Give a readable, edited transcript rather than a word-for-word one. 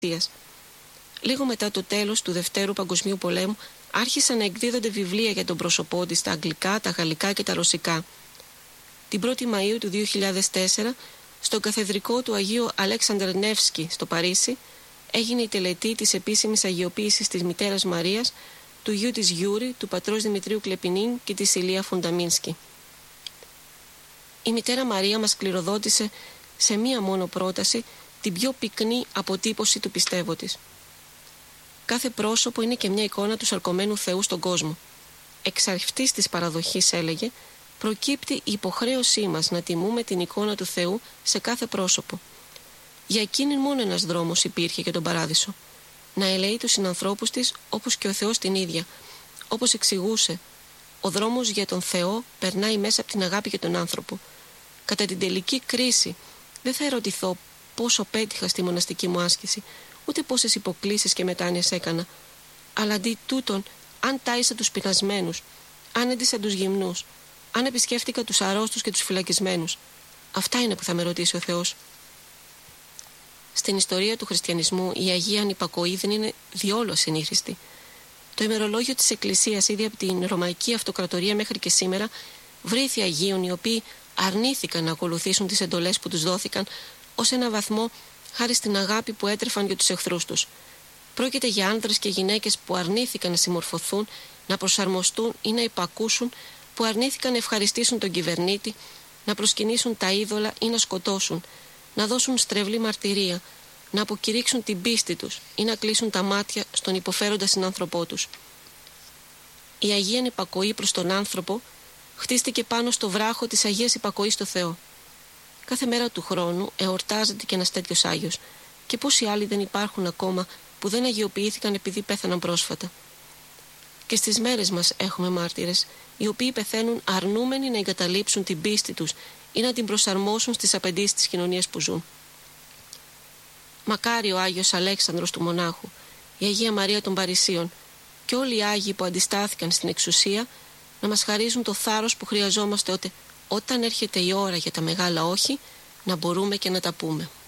Λίγο μετά το τέλος του Δευτέρου Παγκοσμίου Πολέμου άρχισαν να εκδίδονται βιβλία για τον πρόσωπό της στα αγγλικά, τα γαλλικά και τα ρωσικά. Την 1η Μαΐου του 2004, στο καθεδρικό του Αγίου Αλέξανδρ Νεύσκι στο Παρίσι, έγινε η τελετή της επίσημης αγιοποίησης της Μητέρας Μαρίας, του γιου της Γιούρη, του πατρός Δημητρίου Κλεπινίν και της Ηλία Φουνταμίνσκι. Η Μητέρα Μαρία μας κληροδότησε σε μία μόνο πρόταση την πιο πυκνή αποτύπωση του πιστεύω της. Κάθε πρόσωπο είναι και μια εικόνα του σαρκωμένου Θεού στον κόσμο. Εξ αυτής της παραδοχής, έλεγε, προκύπτει η υποχρέωσή μας να τιμούμε την εικόνα του Θεού σε κάθε πρόσωπο. Για εκείνη μόνο ένας δρόμος υπήρχε για τον παράδεισο. Να ελέει τους συνανθρώπους της όπως και ο Θεός την ίδια. Όπως εξηγούσε, ο δρόμος για τον Θεό περνάει μέσα από την αγάπη για τον άνθρωπο. Κατά την τελική κρίση δεν θα ερωτηθώ πόσο πέτυχα στη μοναστική μου άσκηση, ούτε πόσες υποκλίσεις και μετάνοιες έκανα. Αλλά αντί τούτον, αν τάισα τους πεινασμένους, αν έντυσα τους γυμνούς, αν επισκέφτηκα τους αρρώστους και τους φυλακισμένους, αυτά είναι που θα με ρωτήσει ο Θεός. Στην ιστορία του χριστιανισμού η Αγία Ανυπακοή δεν είναι διόλου ασυνήθιστη. Το ημερολόγιο της Εκκλησίας, ήδη από την Ρωμαϊκή Αυτοκρατορία μέχρι και σήμερα, βρήθη Αγίων οι οποίοι αρνήθηκαν να ακολουθήσουν τις εντολές που τους δόθηκαν ως ένα βαθμό χάρη στην αγάπη που έτρεφαν για τους εχθρούς τους. Πρόκειται για άνδρες και γυναίκες που αρνήθηκαν να συμμορφωθούν, να προσαρμοστούν ή να υπακούσουν, που αρνήθηκαν να ευχαριστήσουν τον κυβερνήτη, να προσκυνήσουν τα είδωλα ή να σκοτώσουν, να δώσουν στρεβλή μαρτυρία, να αποκηρύξουν την πίστη τους ή να κλείσουν τα μάτια στον υποφέροντα συνάνθρωπό τους. Η Αγία Ανυπακοή προς τον άνθρωπο χτίστηκε πάνω στο βράχο της Αγίας Υπακοής στο Θεό. Κάθε μέρα του χρόνου εορτάζεται και ένας τέτοιος Άγιος, και πόσοι άλλοι δεν υπάρχουν ακόμα που δεν αγιοποιήθηκαν επειδή πέθαναν πρόσφατα. Και στις μέρες μας έχουμε μάρτυρες, οι οποίοι πεθαίνουν αρνούμενοι να εγκαταλείψουν την πίστη τους ή να την προσαρμόσουν στις απαιτήσεις της κοινωνίας που ζουν. Μακάρι ο Άγιος Αλέξανδρος του Μονάχου, η Αγία Μαρία των Παρισίων και όλοι οι Άγιοι που αντιστάθηκαν στην εξουσία να μας χαρίζουν το θάρρος που χρειαζόμαστε όταν έρχεται η ώρα για τα μεγάλα όχι, να μπορούμε και να τα πούμε.